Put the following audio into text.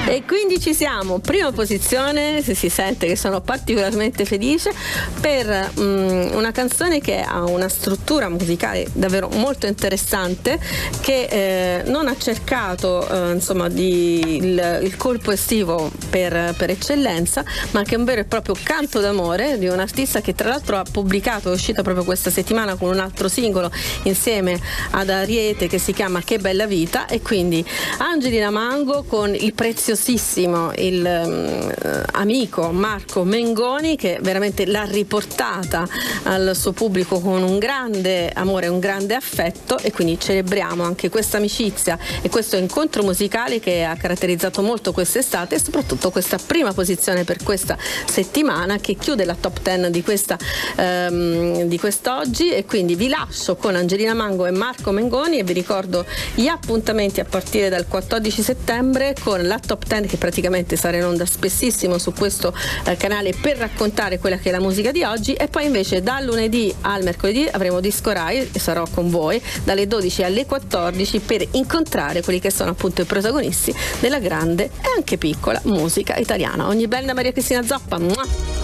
E quindi ci siamo, prima posizione, se si sente che sono particolarmente felice per una canzone che ha una struttura musicale davvero molto interessante, che non ha cercato insomma il colpo estivo per eccellenza, ma che è un vero e proprio canto d'amore di un artista che tra l'altro ha pubblicato, è uscita proprio questa settimana con un altro singolo insieme ad Ariete che si chiama Che bella vita. E quindi Angelina Mango con il preziosissimo, amico Marco Mengoni, che veramente l'ha riportata al suo pubblico con un grande amore, un grande affetto, e quindi celebriamo anche questa amicizia e questo incontro musicale che ha caratterizzato molto quest'estate, e soprattutto questa prima posizione per questa settimana che chiude la top 10 di quest'oggi. E quindi vi lascio con Angelina Mango e Marco Mengoni e vi ricordo gli appuntamenti a partire dal 14 settembre con la top 10, che praticamente sarà in onda spessissimo su questo canale per raccontare quella che è la musica di oggi. E poi invece dal lunedì al mercoledì avremo Disco Rai e sarò con voi dalle 12 alle 14 per incontrare quelli che sono appunto i protagonisti della grande e anche piccola musica italiana. Ogni bella Maria Cristina Zoppa.